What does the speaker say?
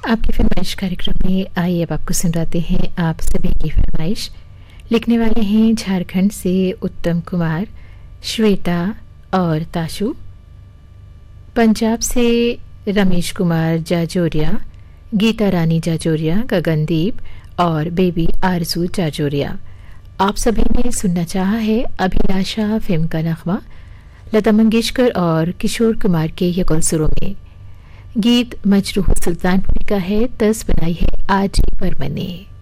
आपकी फरमाइश कार्यक्रम में आइए अब आपको सुनाते हैं आप सभी की फरमाइश। लिखने वाले हैं झारखंड से उत्तम कुमार, श्वेता और ताशु। पंजाब से रमेश कुमार जाजोरिया, गीता रानी जाजोरिया, गगनदीप और बेबी आरजू जाजोरिया। आप सभी ने सुनना चाहा है अभिलाषा फिल्म का नगमा लता मंगेशकर और किशोर कुमार के यकुल सुरों में। गीत मजरूह सुल्तानपुरी का है, तस बनाई है आज ही पर मने।